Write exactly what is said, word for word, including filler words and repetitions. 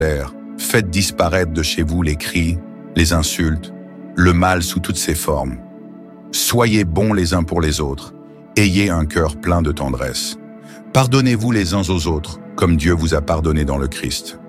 colère. Faites disparaître de chez vous les cris, les insultes, le mal sous toutes ses formes. Soyez bons les uns pour les autres. Ayez un cœur plein de tendresse. Pardonnez-vous les uns aux autres, comme Dieu vous a pardonné dans le Christ.